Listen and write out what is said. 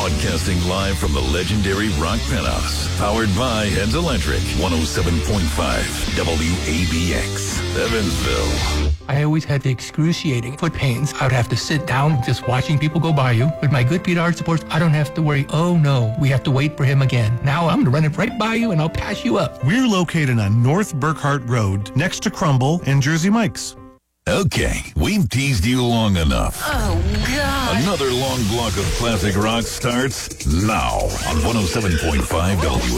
Broadcasting live from the legendary Rock Penthouse. Powered by Heads Electric. 107.5 WABX. Evansville. I always had the excruciating foot pains. I would have to sit down just watching people go by you. With my good Peter Art supports, I don't have to worry, oh no, we have to wait for him again. Now I'm going to run it right by you and I'll pass you up. We're located on North Burkhart Road, next to Crumble and Jersey Mike's. Okay, we've teased you long enough. Oh, God. Another long block of classic rock starts now on 107.5 WABX.